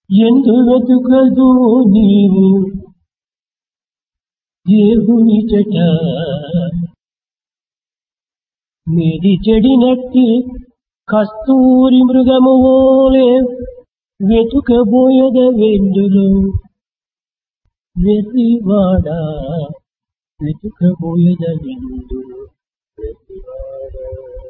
ఎందు వెతుకదు నీవు దేవుని చెట మీది చెడినట్టి కస్తూరి మృగము ఓలే వెతుకబోయద వెందులో వెర్రివాడా వెతుకబోయద వెందులో వెర్రివాడా.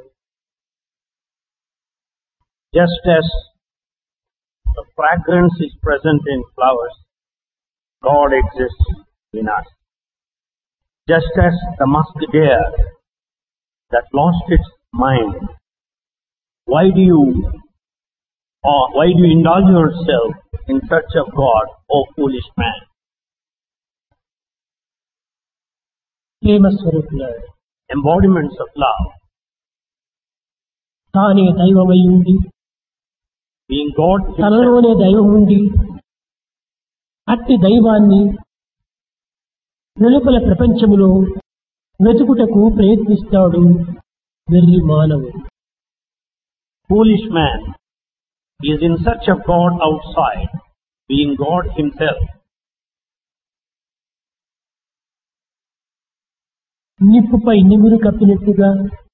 Just as the fragrance is present in flowers, God exists in us. Just as the musk deer that lost its mind, why do you indulge yourself in search of God, O foolish man? ప్రేమ స్వరూపులారా, Embodiments of love, తానే దైవమై ఉండి being God himself, తనలోనే దైవం ఉండి అట్టి దైవాన్ని వెలుపల ప్రపంచములో వెతుకుటకు ప్రయత్నిస్తాడు వెర్రి మానవుడు. foolish man is in search of God outside, being God himself. నిప్పుపై నిమురు కప్పినట్టుగా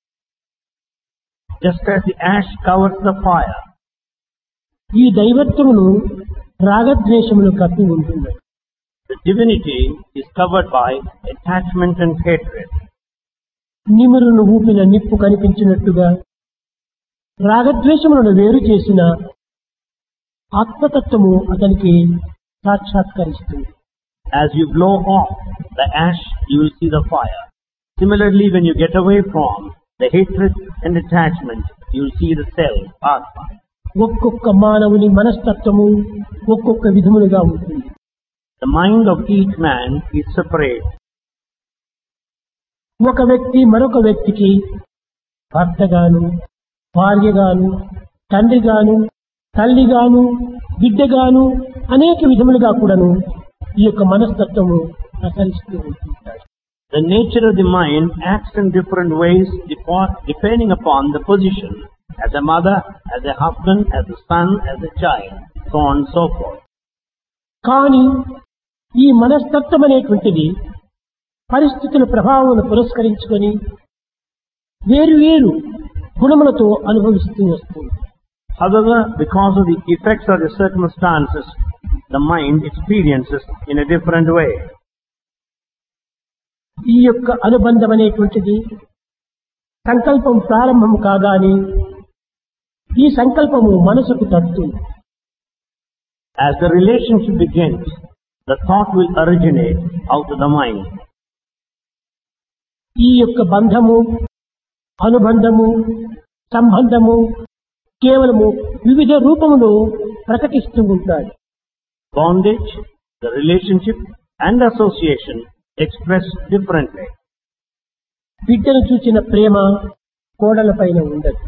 Just as the ash covers the fire, ఈ దైవత్వమును రాగద్వేషములు కప్పి ఉంటుంది. the divinity is covered by attachment and hatred. నిమురును ఊపిన నిప్పు కనిపించినట్టుగా రాగద్వేషములను వేరు చేసిన ఆత్మతత్వము అతనికి సాక్షాత్కరిస్తుంది. As you blow off the ash, you will see the fire. Similarly, when you get away from the hatred and attachment, you will see the self, Atma. ఒక్కొక్క మానవుని మనస్తత్వము ఒక్కొక్క విధములుగా ఉంటుంది. The mind of each man is separate. ఒక వ్యక్తి మరొక వ్యక్తికి భర్తగాను, భార్యగాను, తండ్రిగాను, తల్లిగాను, బిడ్డగాను అనేక విధములుగా కూడాను ఈ యొక్క మనస్తత్వము ప్రసరిస్తూ ఉంటుంటాడు. The nature of the mind acts in different ways depending upon the position, as a mother, as a husband, as a son, as a child, so on and so forth. కానీ ఈ మనస్తత్వం అనేటువంటిది పరిస్థితుల ప్రభావం పురస్కరించుకొని వేరు వేరు గుణములతో అనుభవిస్తూ వస్తుంది. However, because of the effects of the circumstances, the mind experiences in a different way. ఈ యొక్క అనుబంధం అనేటువంటిది సంకల్పం ప్రారంభం కాగానే ఈ సంకల్పము మనసుకు తట్టుతుంది. As the relationship begins, the thought will originate out of the mind. ఈ యొక్క బంధము, అనుబంధము, సంబంధము కేవలము వివిధ రూపములో ప్రకటిస్తూ ఉంటాయి. Bondage, the relationship and association express differently. బిడ్డను చూచిన ప్రేమ కోడల పైన ఉండదు.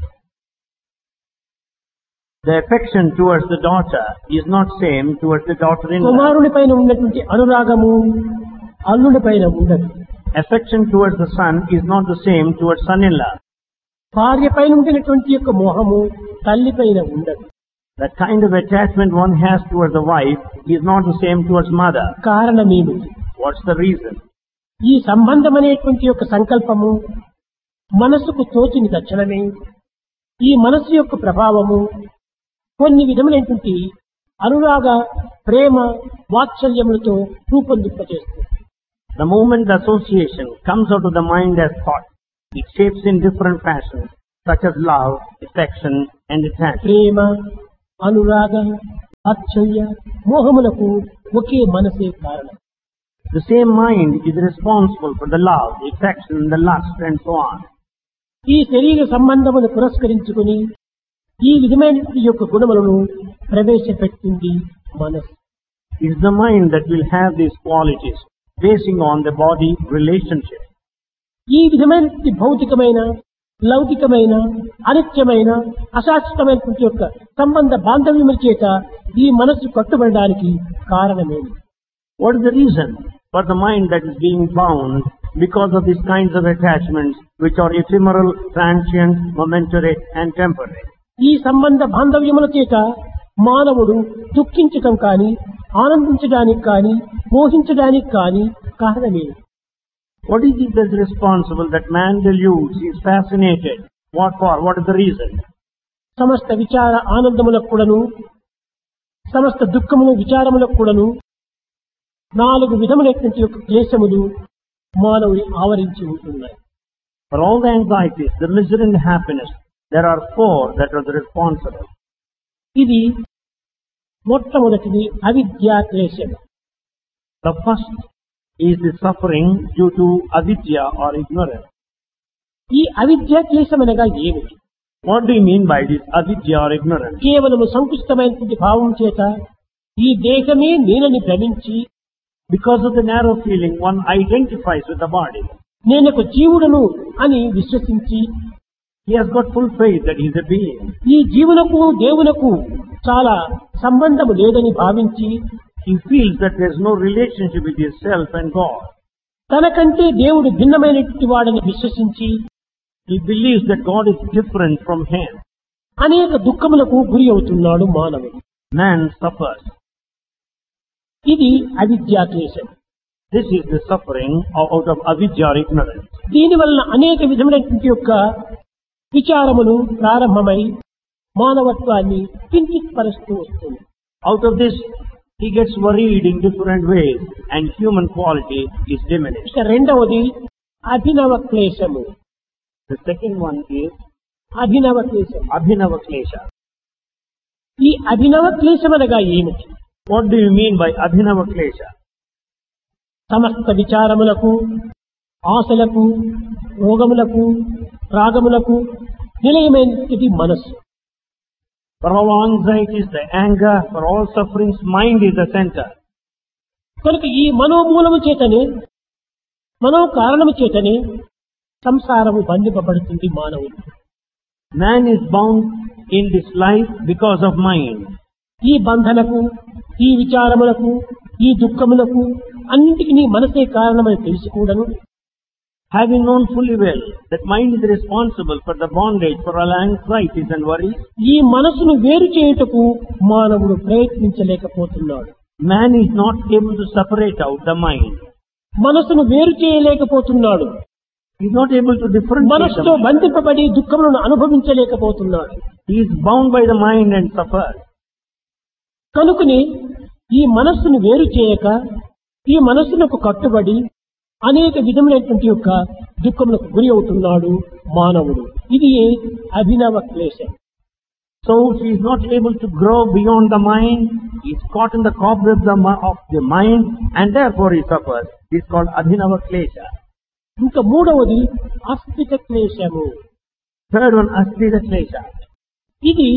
The affection towards the daughter is not same towards the daughter-in-law. కుమారుని పైన ఉన్నటువంటి అనురాగము అల్లుడి పైన ఉండదు. Affection towards the son is not the same towards son-in-law. భార్య పైన ఉండినటువంటి యొక్క మోహము తల్లి పైన ఉండదు. The kind of attachment one has towards the wife is not the same towards mother. కారణమేమిటి? What's the reason? ఈ సంబంధం అనేటువంటి యొక్క సంకల్పము మనసుకు తోచిన తక్షణమే ఈ మనసు యొక్క ప్రభావము కొన్ని విధములైనటువంటి అనురాగ, ప్రేమ, వాత్సల్యములతో రూపొందింపజేస్తుంది. The moment the association comes out of the mind as thought, it shapes in different fashions, such as love, affection, and attachment. ప్రేమ, అనురాగ, వాత్సల్య, మోహములకు ఒకే మనసే కారణం. The same mind is responsible for the love, the affection, the lust, and so on. ఈ శరీర సంబంధమును పురస్కరించుకుని ఈ విధమైన యొక్క గుణములను ప్రవేశపెట్టింది మనసు. It is the mind that will have these qualities, basing on the body relationship. ఈ విధమైన భౌతికమైన, లౌకికమైన, అనిత్యమైన, అశాశ్వతమైనటువంటి యొక్క సంబంధ బాంధవ్యముల చేత ఈ మనస్సు కట్టుబడడానికి కారణమేమి? What is the reason for the mind that is being bound because of these kinds of attachments which are ephemeral, transient, momentary, and temporary? ఈ సంబంధ బాంధవ్యముల చేత మానవుడు దుఃఖించటం కానీ ఆనందించడానికి కానీ మోహించడానికి కానీ కారణమే. What is it that's responsible that man deludes, is fascinated? What for? What is the reason? సమస్త విచార ఆనందములకు కూడాను సమస్త దుఃఖములు విచారములకు కూడాను 4 విధములైనటువంటి యొక్క క్లేశములు మానవుని ఆవరించి ఉంటున్నాయి. For all the anxieties, the misery and the happiness, there are 4 that are the responsible. ఇది మొట్టమొదటిది అవిద్యా క్లేశం. The first is the suffering due to avidya or ignorance. ఈ అవిద్యా క్లేశం అనగా ఏమిటి? What do you mean by this avidya or ignorance? కేవలము సంకుచితమైనటువంటి భావం చేత ఈ దేహమే నేనని భ్రమించి Because of the narrow feeling, one identifies with the body. నేనొక జీవుడను అని విశ్వసించి He has got full faith that he is a being. ఈ జీవులకు దేవులకు చాలా సంబంధము లేదని భావించి He feels that there is no relationship with himself and God. తనకంటే దేవుడు భిన్నమైనటువంటి వాడని విశ్వసించి He believes that God is different from him. అనేక దుఃఖములకు గురి అవుతున్నాడు మానవుడు. Man suffers. ఇది అవిద్యా క్లేశం. This is the suffering out of avidya or ignorance. దీనివల్ల అనేక విధమైనటువంటి యొక్క విచారములు ప్రారంభమై మానవత్వాన్ని కించిత్పరుస్తూ వస్తుంది. Out of this, he gets worried in different ways and human quality is diminished. ఇక రెండవది అభినవ క్లేశము. The second one is అభినవ క్లేశం. abhinava klesha. ఈ అభినవ క్లేశం అనగా ఏమిటి? What do you mean by abhinava klesha? సమస్త విచారములకు ఆశలకు రోగములకు రాగములకు నిలయమైనది మనస్సు. For all anxieties, the anger, for all sufferings, mind is the center. కనుక ఈ మనోమూలము చేతనే మనో కారణము చేతనే సంసారము బంధింపబడుతుంది మానవుడు. Man is bound in this life because of mind. ఈ బంధనకు ఈ విచారములకు ఈ దుఃఖములకు అన్నింటికి మనసే కారణమని తెలుసుకోవడము, Having known fully well that mind is responsible for the bondage, for all anxieties and worries, ఈ మనసును వేరు చేయుటకు మానవుడు ప్రయత్నించలేకపోతున్నాడు. man is not able to separate out the mind. మనసును వేరు చేయలేకపోతున్నాడు. He is not able to differentiate the మనసుతో mind. బంధింపబడి దుఃఖములను అనుభవించలేకపోతున్నాడు. He is bound by the mind and suffers. కనుకని ఈ మనస్సును వేరు చేయక ఈ మనస్సునకు కట్టుబడి అనేక విధములైనటువంటి యొక్క దుఃఖములకు గురి అవుతున్నాడు మానవుడు. ఇది అభినవ క్లేశం. So he is not able to grow beyond the mind. He is caught in the cobweb of the mind and therefore he suffers. This is called abhinava klesha. ఇంకా మూడవది అస్థిత క్లేశము. Third one, asthita klesha. ఇది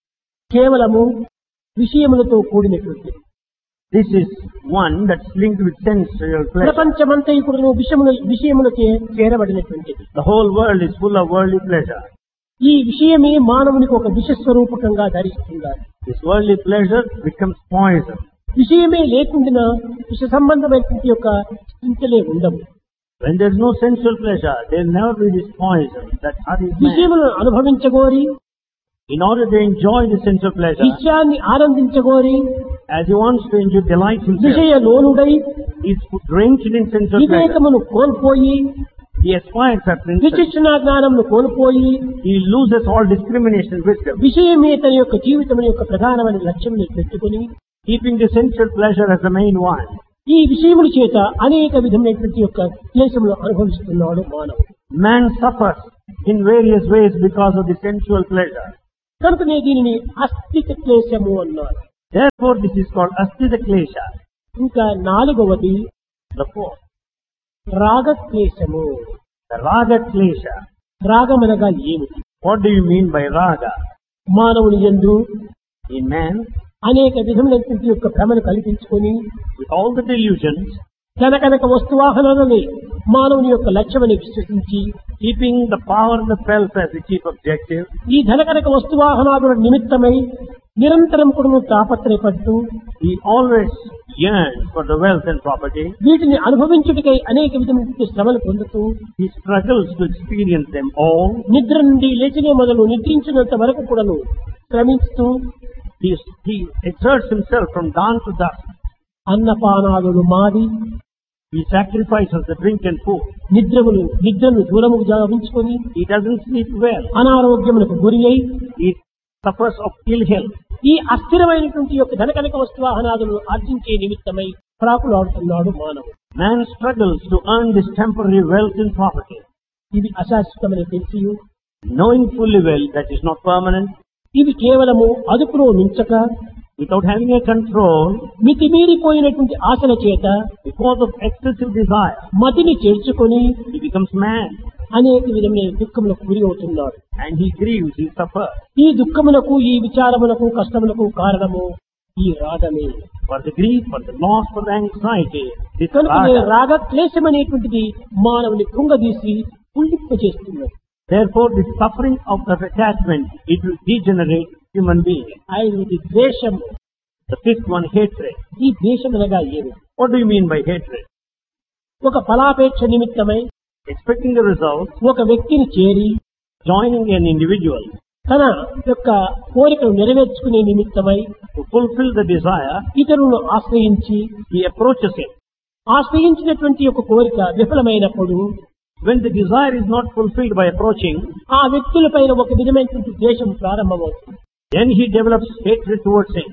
కేవలము విషయములతో కూడినటువంటి. This is one that's linked with sensual pleasure. ప్రపంచమంతా ఇప్పుడు విషయములకే చేరబడినటువంటిది. The whole world is full of worldly pleasure. ఈ విషయమే మానవునికి ఒక విషస్వరూపకంగా ధరిస్తున్నారు. This worldly pleasure becomes poison. విషయమే లేకుండా విష సంబంధమైనటువంటి యొక్క చింతలే ఉండవు. When there is no sensual pleasure, there will never be this poison that hurries man. విషయములను అనుభవించగోరి In order to enjoy the sensual pleasure, విషయాన్ని ఆనందించగోరి as he wants to enjoy delight himself, విషయ లోనుడై he is drenched in sensual pleasure. వివేకమును కోల్పోయి He aspires after insult. విచక్షణ జ్ఞానమును కోల్పోయి He loses all discrimination and wisdom. విషయమే తన యొక్క జీవితం యొక్క ప్రధానమైన లక్ష్యం పెట్టుకుని Keeping the sensual pleasure as the main one. ఈ విషయముల చేత అనేక విధమైనటువంటి యొక్క క్లేశములు అనుభవిస్తున్నాడు మానవుడు. Man suffers in various ways because of the sensual pleasure. కనుకనే దీనిని అస్థిత క్లేశము అన్నారు. Therefore this is called asthita klesha. ఇంకా నాలుగవది The fourth, రాగ క్లేశము. the raga klesha. రాగమనగా ఏమిటి? What do you mean by raga? మానవుని యందు In man, అనేక విధములైనటువంటి యొక్క భ్రమను కల్పించుకొని with all the delusions, కనకనక వస్తువాహనాలని మానవుని యొక్క లక్ష్యమని విశ్వసించి keeping the power and the wealth as the chief objective, ఈ ధనకనక వస్తువాహనాదుల నిమిత్తమై నిరంతరం కూడా తాపత్రయపడుతూ he always yearns for the wealth and property. వీటిని అనుభవించుటకై అనేక విధమైన శ్రమలు పొందుతూ He struggles to experience them all. నిద్ర నుండి లేచినే మొదలు నిద్రించినంత వరకు కూడాను శ్రమిస్తూ He exerts himself from dawn to dusk. అన్నపానాదులు మాది, He sacrifices the drink and food. నిద్రను దూరము ఉంచుకొని He doesn't sleep well. అనారోగ్యములకు గురి అయి He suffers of ill health. ఈ అస్థిరమైనటువంటి యొక్క ధనకనక వస్తువాహనాదులను ఆర్జించే నిమిత్తమై ప్రాకులాడుతున్నాడు మానవుడు. Man struggles to earn this temporary wealth and property, ఇది అశాశ్వతమని తెలిసి knowing fully well that is not permanent, ఇది కేవలము అదుపులో మించక without having a control, మితిమీరిపోయినటువంటి ఆశల చేత because of excessive desire. మతిని చేర్చుకొని He becomes mad అనేక విధమైన దుఃఖములకు గురి అవుతున్నాడు. and he grieves, he suffers. ఈ దుఃఖములకు, ఈ విచారములకు, కష్టములకు కారణము ఈ రాగమే. For the grief, for the loss, for the anxiety, this కనుకనే raga. రాగ క్లేశం అనేటువంటిది మానవుని కృంగదీసి పుల్లింప చేస్తున్నది. Therefore, the suffering of attachment, it will degenerate human being. ఐదవది ద్వేషం. The fifth one, hatred. ఈ ద్వేషం అనగా ఏమి? What do you mean by hatred? ఒక ఫలాపేక్ష నిమిత్తమై Expecting the result, ఒక వ్యక్తిని చేరి joining an individual తన యొక్క కోరికను నెరవేర్చుకునే నిమిత్తమై to fulfill the desire, ఇతరులను ఆశ్రయించి he approaches him. ఆశ్రయించినటువంటి ఒక కోరిక విఫలమైనప్పుడు When the desire is not fulfilled by approaching, ఆ వ్యక్తులపైన ఒక విధమైనటువంటి ద్వేషం ప్రారంభమవుతుంది. then he develops hatred towards him.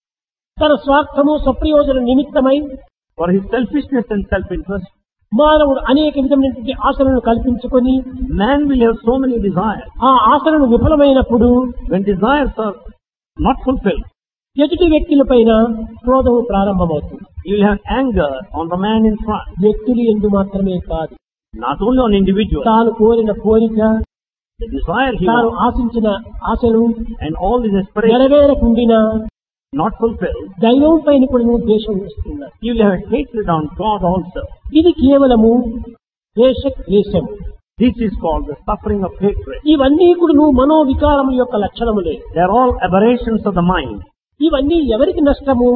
తన స్వార్థము, స్వప్రయోజన నిమిత్తమై For his selfishness and self-interest, మానవుడు అనేక విధమైనటువంటి ఆశలను కల్పించుకొని man will have so many desires. ఆ ఆశలను విఫలమైనప్పుడు When desires are not fulfilled, ఎదుటి వ్యక్తులపైన క్రోధము ప్రారంభమవుతుంది. you will have anger on the man in front. వ్యక్తులు ఎందు మాత్రమే కాదు, Not only on individuals, తాను కోరిన కోరిక, the desire he తాను wants, ఆశించిన ఆశలు and all his aspirations నెరవేరకుండినా not fulfilled, దైవం పైన కూడా ద్వేషం వస్తున్నారు. you will have hatred on God also. ఇది కేవలము ద్వేష క్లేశం. This is called the suffering of hatred. ఇవన్నీ కూడా మనోవికారముల యొక్క లక్షణములే. They are all aberrations of the mind. ఇవన్నీ ఎవరికి నష్టము?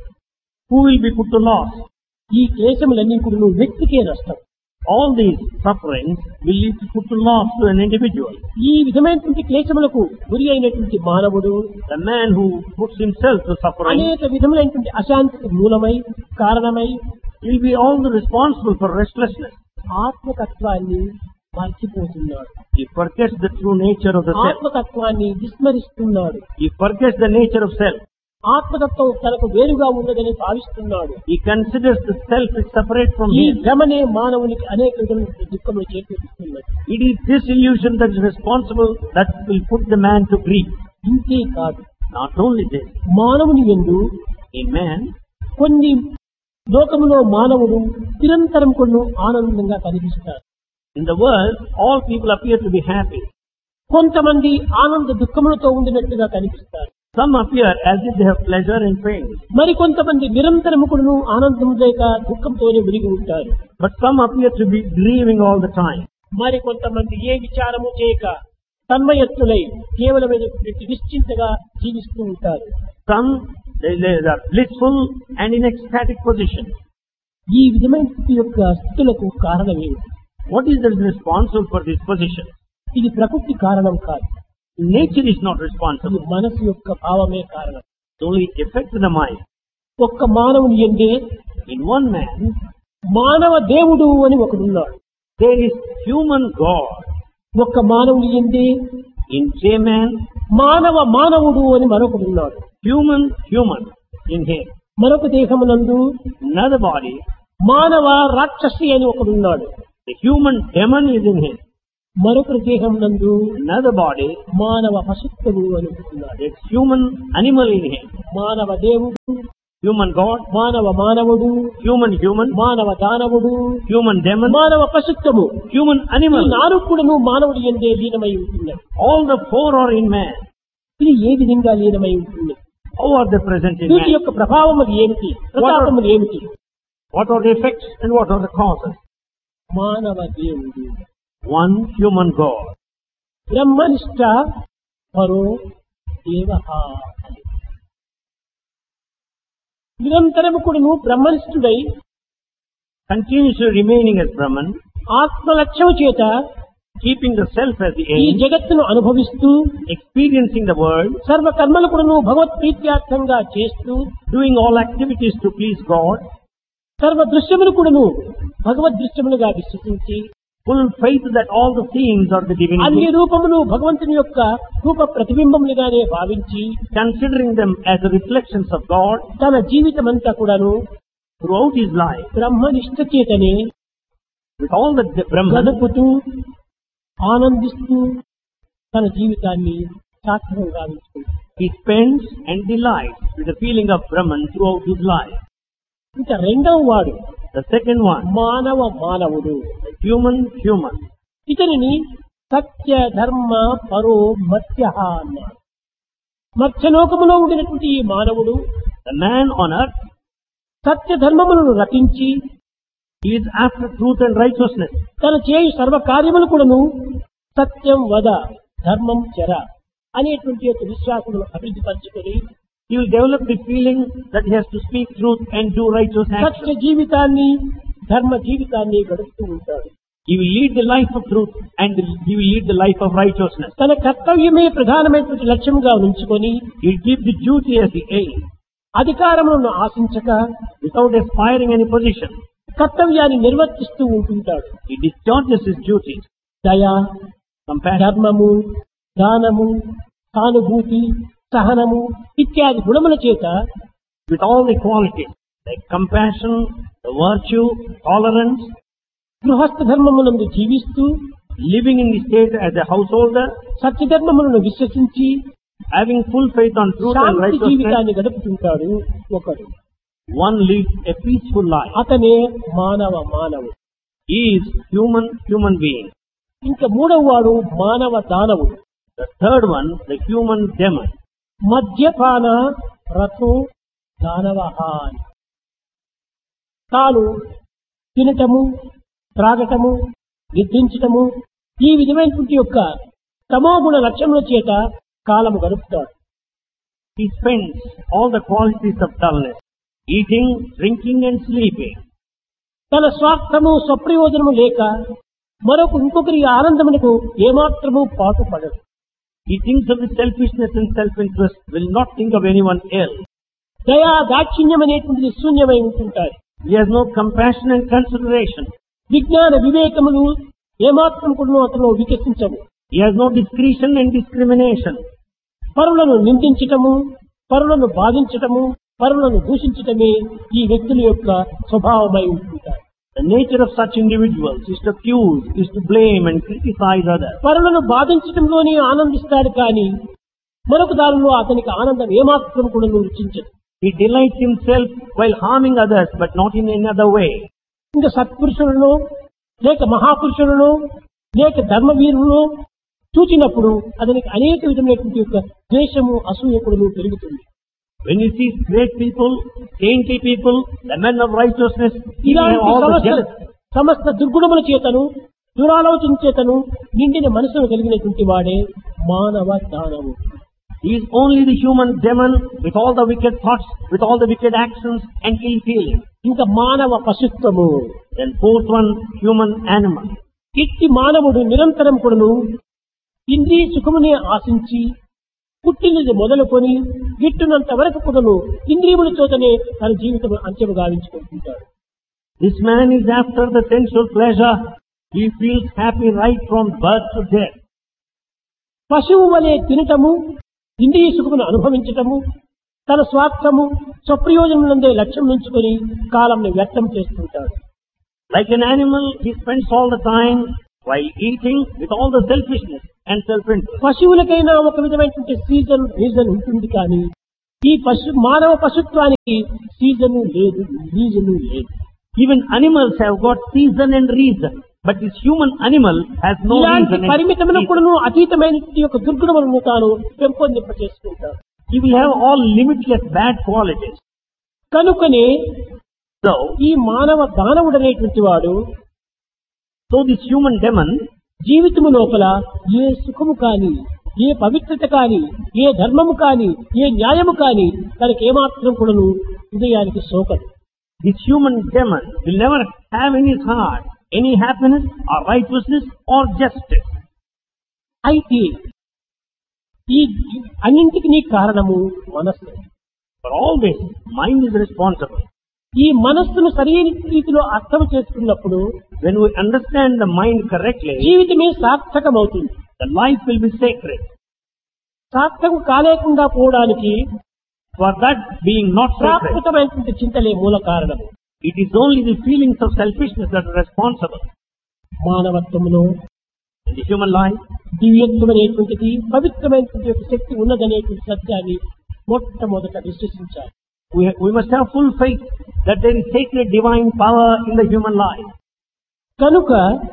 Who will be put to loss? ఈ క్లేశములన్నీ కూడా వ్యక్తికే నష్టం. All these sufferings will lead to put to loss to an individual. ఈ విధమైనటువంటి క్లేశములకు గురి అయినటువంటి మానవుడు The man who puts himself to suffering అనేక విధములైనటువంటి అశాంతికి మూలమై కారణమై will be all the responsible for restlessness. ఆత్మతత్వాన్ని మర్చిపోతున్నాడు. He forgets the true nature of the self. ఆత్మతత్వాన్ని విస్మరిస్తున్నాడు. He forgets the nature of self. ఆత్మతత్వం తనకు వేరుగా ఉన్నదని భావిస్తున్నాడు. He considers the self is separate from ఈ him. భ్రమనే మానవునికి అనేక విధమైన దుఃఖములు చేకూరుస్తున్నది. It is this illusion that is responsible that will put the man to grief. ఇంతే కాదు, Not only this, మానవుని యందు in man, కొన్ని లోకములో మానవుడు నిరంతరం కొన్ని ఆనందంగా కనిపిస్తారు. in the world, all people appear to be happy. కొంతమంది ఆనంద దుఃఖములతో ఉండినట్టుగా కనిపిస్తారు. Some appear as if they have pleasure and pain. మరి కొంతమంది నిరంతరము కూడా ఆనందం లేక దుఃఖంతోనే మునిగి ఉంటారు. But some appear to be grieving all the time. మరి కొంతమంది ఏ విచారము చేయక తన్మయత్తులై కేవలమైనటువంటి నిశ్చింతగా జీవిస్తూ ఉంటారు. Some, they are blissful and in ecstatic position. ఈ విధమైన స్థితి యొక్క స్థితులకు కారణం ఏమిటి? What is the responsible for this position? ఇది ప్రకృతి కారణం కాదు. Nature is not ఇది responsible. మనసు యొక్క భావమే కారణం. It only affects the mind. ఒక్క మానవుని ఎందే In one man, మానవ దేవుడు అని ఒకడున్నాడు. there is human God. ఒక్క మానవుని ఎందే In a man, మానవుడు అని మరొకడున్నాడు. human in him. మరొక దేహమునందు Another body, మానవ రాక్షసి అని ఒకడున్నాడు. the human demon is in him. మరొక దేహమునందు Another body, మానవ పశుత్వము అని ఒకడున్నాడు. there's human animal in him. మానవ దేవుడు, Human God, మానవుడు, human, మానవ దానవుడు, human demon, మానవ పశుత్వము, human ఈ animal. నాలుగు కూడాను మానవుడి ఎందే లీనమై ఉంటున్నాయి. All the four are in man. ఇది ఏ విధంగా లీనమై ఉంటుంది? How are they present in వీటి man? యొక్క ప్రభావములు ఏమిటి? ప్రతాపములు ఏమిటి? What are the effects and what are the causes? మానవ దేవుడు, One human God. బ్రహ్మనిష్ట పరో దేవః. నిరంతరము కూడాను బ్రహ్మనిష్ఠుడై Continuously remaining as Brahman, ఆత్మలక్ష్యము చేత keeping the self as the ఈ aim, జగత్తును అనుభవిస్తూ experiencing the world, సర్వ కర్మలు కూడాను భగవత్ ప్రీత్యార్థంగా చేస్తూ doing all activities to please God, సర్వ దృశ్యములు కూడాను భగవద్ దృశ్యములుగా విశ్వసించి full faith that all the themes are the అన్ని divinity, రూపములు భగవంతుని యొక్క రూప ప్రతిబింబములుగానే భావించి considering them as the reflections of God తన జీవితం అంతా కూడాను throughout his life, బ్రహ్మనిష్ట చేతనే with all the Brahman, గడుపుతూ ఆనందిస్తూ తన జీవితాన్ని సార్థకం గావించుకుంటాడు. he spends and delights with the feeling of Brahman throughout his life. ఇంకా రెండవ వాడు The second one, మానవుడు. the human. ఇతనిని సత్య ధర్మ పరో మత్స్య అన్నారు. మత్స్యలోకములో ఉండినటువంటి ఈ మానవుడు The man on earth, సత్య ధర్మములను రచించి he is after truth and righteousness. తన చేయు సర్వ కార్యములు కూడాను సత్యం వద ధర్మం చెర అనేటువంటి యొక్క విశ్వాసమును అభివృద్ధి పరచుకొని He will develop the feeling that he has to speak truth and do righteous Satya actions. జీవితాన్ని ధర్మ జీవితాన్ని గడుపుతూ ఉంటాడు. He will lead the life of truth and he will lead the life of righteousness. తన కర్తవ్యమే ప్రధానమైనటువంటి లక్ష్యంగా ఉంచుకొని He will keep the duty as the aim అధికారములను ఆశించక without aspiring any position. కర్తవ్యాన్ని నిర్వర్తిస్తూ ఉంటుంటాడు. He discharges his duties. దయ, Compassion, ధర్మము, దానము, సానుభూతి, సహనము ఇత్యాది గుణముల చేత with all the qualities like compassion, the virtue, tolerance, గృహస్థ ధర్మమునందు జీవిస్తూ living in the state as a householder, సత్యధర్మములను విశ్వసించి having full faith on truth and Shanti righteousness. జీవితాన్ని గడుపుతుంటాడు ఒకడు. One leads a peaceful life. అతనే మానవుడు. He is human being. ఇంకా మూడవ వాడు మానవ దానవుడు. The third one, the human demon. మద్యపాన రథో దానవః అని. తాను తినటము, త్రాగటము, నిద్రించటము ఈ విధమైనటువంటి యొక్క తమోగుణ లక్ష్యముల చేత కాలము గడుపుతాడు. He spends all the qualities of dullness, eating, drinking and sleeping. తన స్వార్థము స్వప్రయోజనము లేక ఇంకొకరి ఆనందమునకు ఏమాత్రము పాటుపడడు. He thinks of his selfishness and self-interest, will not think of anyone else. దయా దాక్షిణ్యం అనేటువంటిది శూన్యమై ఉంటుంటాయి. He has no compassion and consideration. విజ్ఞాన వివేకములు ఏమాత్రం కూడా అతను వికసించవు. He has no discretion and discrimination. పరులను నిందించటము, పరులను బాధించటము, పరులను దూషించటమే ఈ వ్యక్తుల యొక్క స్వభావమై ఉంటుంటాయి. The nature of such individuals is to accuse, is to blame and criticize others. పరులను బాధించటంలోనే ఆనందిస్తాడు కానీ మరొక దానిలో అతనికి ఆనందం ఏమాత్రం కూడా రుచించదు. He delights himself while harming others, but not in any other way. ఇంకా సత్పురుషులను లేక మహాపురుషులను లేక ధర్మవీరులను చూచినప్పుడు అతనికి అనేక విధమైనటువంటి యొక్క ద్వేషము అసూయ కూడా పెరుగుతుంది. When he sees great people, saintly people, the men of righteousness, he will have ఇలాంటి all the jealousy. సమస్త దుర్గుణముల చేతను దురాలోచన చేతను నిండిన మనసును కలిగినటువంటి వాడే మానవ దానవు. He is only the human demon with all the wicked thoughts, with all the wicked actions and ill feeling. ఇంకా మానవ పశుత్వము. Then fourth one, human animal. ఇట్టి మానవుడు నిరంతరం కూడాను ఇంద్రియ సుఖమునే ఆశించి పుట్టినది మొదలుకొని గిట్టునంత వరకు కూడాను ఇంద్రియముల చోతనే తన జీవితం అంత్యము గావించుకుంటుంటాడు. This man is after the sensual pleasure. He feels happy right from birth to death. పశువు వలె తినటము, ఇంద్రియ సుఖమును అనుభవించటము, తన స్వార్థము స్వప్రయోజనములందే లక్ష్యం ఉంచుకొని కాలంను వ్యర్థం చేస్తుంటాడు. Like an animal, he spends all the time while eating with all the selfishness and self-interest. పశువులకైనా ఒక విధమైనటువంటి రీజన్ ఉంటుంది కానీ ఈ మానవ పశుత్వానికి సీజను లేదు, రీజను లేదు. Even animals have got season and reason, but this human animal has no ఇలాంటి reason and పరిమితమునకు reason. అతీతమైనటువంటి యొక్క దుర్గుణములను తాను పెంపొందింప చేసుకుంటాడు. He will have all limitless bad qualities. కనుకనే So ఈ మానవ దానవుడు అనేటువంటి వాడు this human demon జీవితము లోపల ఏ సుఖము కాని, ఏ పవిత్రత కాని, ఏ ధర్మము కాని, ఏ న్యాయము కాని తనకి ఏమాత్రం కూడాను హృదయానికి సోకదు. This human demon will never have in his heart any happiness or righteousness or justice. అయితే ఈ అన్నింటికి కారణము మనస్సు. For all this, mind is responsible. ఈ మనస్సును సరైన రీతిలో అర్థం చేసుకున్నప్పుడు When we understand the mind correctly, జీవితమే సార్థకమవుతుంది. the life will be sacred. సార్థకం కాలేకుండా పోవడానికి For that being not sacred, ప్రాకృతమైనటువంటి చింతలే మూల కారణం. it is only the feelings of selfishness that are responsible. మానవత్వంలో In the human life, దివ్యత్వమైనటువంటిది పవిత్రమైనటువంటి యొక్క శక్తి ఉన్నదనేటువంటి సత్యాన్ని మొట్టమొదట విశ్వసించాలి. we must have full faith that there is sacred divine power in the human life. కనుక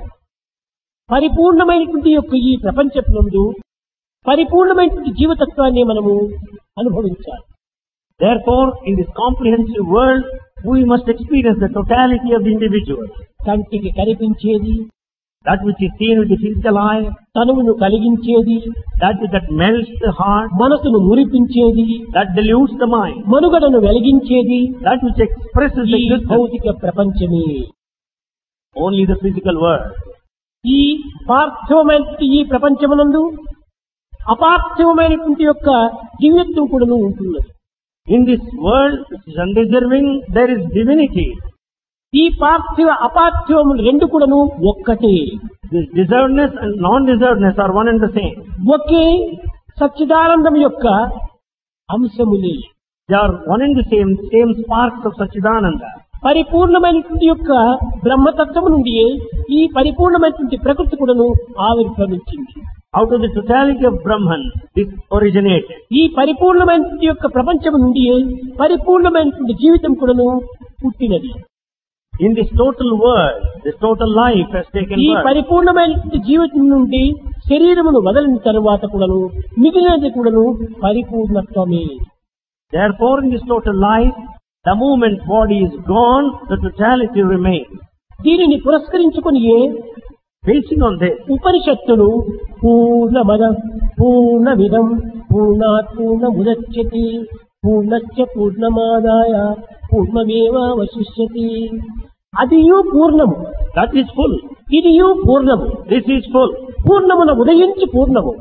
పరిపూర్ణమైనటువంటి యొక్క ఈ ప్రపంచమునందు పరిపూర్ణమైనటువంటి జీవతత్వాన్ని మనము అనుభవించాలి. Therefore, in this comprehensive world, we must experience the totality of the individual. కంటికి కనిపించేది, That which is seen with the physical eye, తనువును కలిగించేది, that melts the heart, మనసును మురిపించేది, that deludes the mind, మనుగడను వెలిగించేది that which expresses ఈ existence, భౌతిక ప్రపంచమే. only the physical world. ఈ పార్థివమైనటువంటి ఈ ప్రపంచమునందు అపార్థివమైనటువంటి యొక్క దివ్యత్వం కూడా ఉంటున్నది. In this world, which is undeserving, there is divinity. ఈ పార్థివ అపార్థివములు రెండు కూడాను ఒక్కటే. This deservedness and non-deservedness are one and the same. ఒకే సచ్చిదానందం యొక్క అంశములే. They are one and the same sparks of Sachidananda. పరిపూర్ణమైనటువంటి యొక్క బ్రహ్మతత్వము నుండి ఈ పరిపూర్ణమైనటువంటి ప్రకృతి కూడాను ఆవిర్భవించింది. Out of the totality of Brahman, this originated. ఈ పరిపూర్ణమైనటువంటి యొక్క ప్రపంచము నుండి పరిపూర్ణమైనటువంటి జీవితం కూడాను పుట్టినది. In this total world, this total life has taken ఈ birth. పరిపూర్ణమైనటువంటి జీవితం నుండి శరీరమును వదలిన తరువాత కూడాను మిగిలినది కూడాను పరిపూర్ణత్వమే. Therefore, in this total life, the moment body is gone, the totality remains. దీనిని పురస్కరించుకుని Basing on this, ఉపనిషత్తులు పూర్ణమద పూర్ణమిదం పూర్ణాత్ పూర్ణముదచ్యతే పూర్ణస్య పూర్ణమాదాయ పూర్ణమేవావశిష్యతి. అదియు పూర్ణము, that is full. ఇదియు పూర్ణము. This is full. పూర్ణమున ఉదయించి పూర్ణము,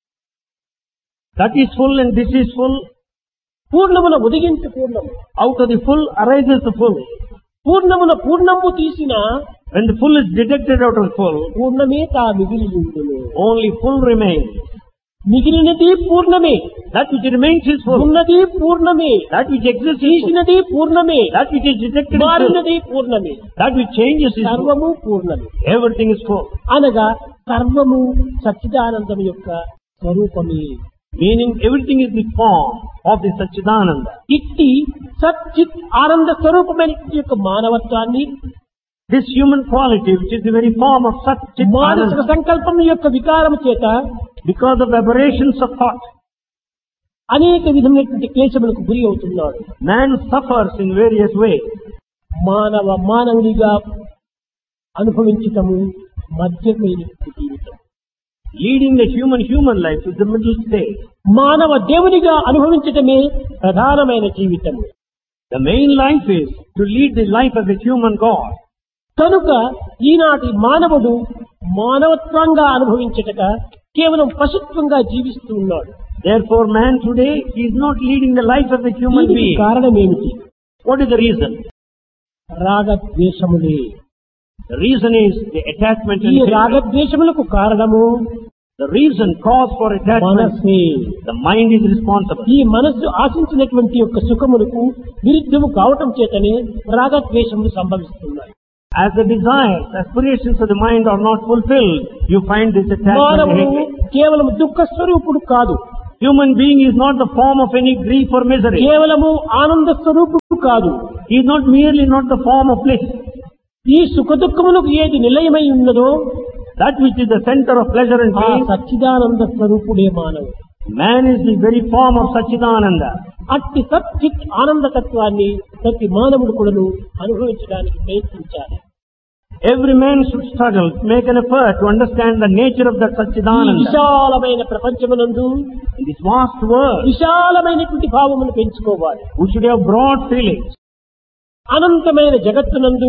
That is full and this is full. పూర్ణమున ఉదయించి పూర్ణము. Out of the full arises the full. పూర్ణమున పూర్ణము తీసిన When the full is detected out of full, పూర్ణమే తా మిగిలి ఉండును. only full remains. మిగిలినది పూర్ణమే, That which remains is full. ఉన్నది పూర్ణమే, That which exists is full. తీసినది పూర్ణమే, That which is detected is full. మారినది పూర్ణమే, That which changes is full. సర్వము పూర్ణమే. Everything is full. అనగా సర్వము సచ్చిదానందం యొక్క స్వరూపమే. Meaning everything is the form of the Sachidananda. ఇట్టి సచ్చిత్ ఆనంద స్వరూపమైన యొక్క మానవత్వాన్ని This human quality, which is the very form of మానసిక Sachidananda, సంకల్పం యొక్క వికారం చేత because of aberrations of thought, అనేక విధమైనటువంటి క్లేశములకు గురి అవుతున్నాడు. man suffers in various ways. మానవుడిగా అనుభవించటము మధ్యమైన జీవితం. Leading the human life is the middle stage. మానవ దేవునిగా అనుభవించటమే ప్రధానమైన జీవితం. The main life is to lead the life of a human God. కనుక ఈనాటి మానవుడు మానవత్వంగా అనుభవించటక కేవలం పశుత్వంగా జీవిస్తూ ఉన్నాడు. Therefore, man today is not leading the life of a human దీనికి being. కారణం ఏమిటి? What is the reason? రాగద్వేషములే. The reason is the attachment ఈ and hatred. రాగద్వేషములకు కారణము The reason, cause for attachment, మనస్సే. the mind is responsible. ఈ మనస్సు ఆశించినటువంటి యొక్క సుఖములకు విరుద్ధము కావటం చేతనే రాగద్వేషములు సంభవిస్తున్నాయి. As the desires, aspirations of the mind are not fulfilled, you find this attachment and మానవుడు hatred. కేవలం దుఃఖ స్వరూపుడు కాదు, Human being is not the form of any grief or misery. కేవలము ఆనంద స్వరూపుడు కాదు. He is not the form of bliss. ఈ సుఖ దుఃఖములకు ఏది నిలయమై ఉన్నదో That which is the center of pleasure and ఆ pain, సచ్చిదానంద స్వరూపుడే మానవుడు. man is the very form of Sachidananda. అట్టి సచ్చిత్ ఆనందతత్వాన్ని ప్రతి మానవుడు కూడాను అనుభవించడానికి ప్రయత్నించాలి. Every man should struggle, make an effort to understand the nature of that ఈ Sachidananda. విశాలమైన ప్రపంచమునందు In this vast world, విశాలమైనటువంటి భావమును పెంచుకోవాలి. we should have broad feelings. అనంతమైన జగత్తునందు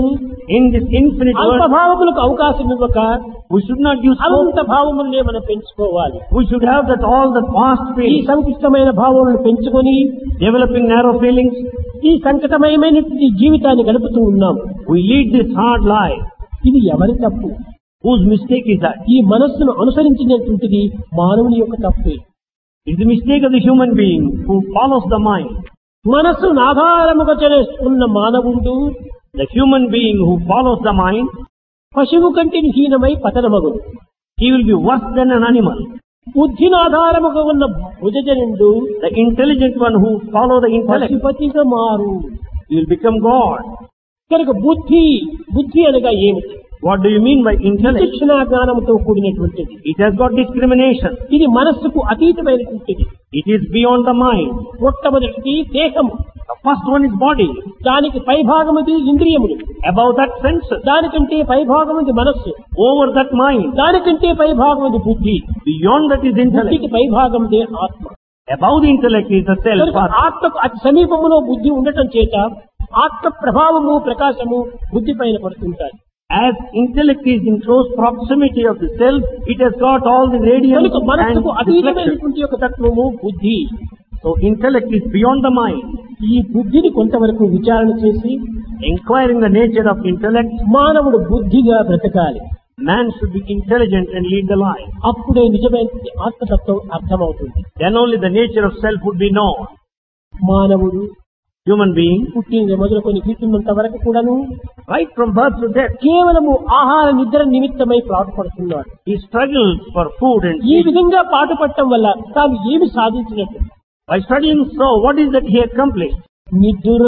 In this infinite world, అల్పభావములకు అవకాశం ఇవ్వక we should not use hope. అనంత భావములనే మనం పెంచుకోవాలి. We should have that all the vast ఈ feelings, సంకుచితమైన భావములను పెంచుకొని developing narrow feelings. ఈ సంకటమయమైనటువంటి జీవితాన్ని గడుపుతూ ఉన్నాం. We lead this hard life. ఇది ఎవరి తప్పు? Whose mistake is that? ఈ మనస్సును అనుసరించినటువంటిది మానవుని యొక్క తప్పే. It's the mistake of the human being who follows the mind. మనస్సును ఆధారముగా చేసుకున్న మానవుడు The human being who follows the mind, పశువు కంటే హీనమై పతనమగును. he will be worse than an animal. బుద్ధిని ఆధారముగా ఉన్న భుజజనుడు The intelligent one who follows the intellect, పశుపతిగా మారు. he will become God. కనుక బుద్ధి అనగా ఏమిటి? What do you mean by intellect? శిక్షణ జ్ఞానంతో కూడినటువంటిది. It has got discrimination. ఇది మనస్సుకు అతీతమైనటువంటిది. It is beyond the mind. మొట్టమొదటిది దేహము, The first one is body. దానికి పైభాగముది ఇంద్రియములు, Above that senses. దానికంటే పైభాగముది మనస్సు, Over that mind. దానికంటే పైభాగముది బుద్ధి, Beyond that is intellect. బుద్ధికి పైభాగముదే ఆత్మ. Above the intellect is the self. కనుక ఆత్మకు అతి సమీపములో బుద్ధి ఉండటం చేత ఆత్మ ప్రభావము ప్రకాశము బుద్ధి పైన పడుతుంటాయి. As intellect is in close proximity of the self, it has got all the radiance కనుక and మనస్సుకు reflection. అతీతమైనటువంటి యొక్క తత్వము బుద్ధి. So intellect is beyond the mind. ఈ బుద్ధిని కొంతవరకు విచారణ చేసి Inquiring the nature of intellect, మానవుడు బుద్ధిగా బ్రతకాలి. man should be intelligent and lead the life. అప్పుడే నిజమైన ఆత్మతత్వం అర్థమవుతుంది. Then only the nature of self would be known. మానవుడు Human being, పుట్టిన మొదలుకొని గిట్టున్నంత వరకు కూడాను right from birth to death, కేవలము ఆహార నిద్ర నిమిత్తమై పాటుపడుతున్నాడు. he struggles for food and ఈ sleep. విధంగా పాటుపడటం వల్ల తాను ఏమి సాధించినట్టు? By studying so, what is that he accomplished? నిద్ర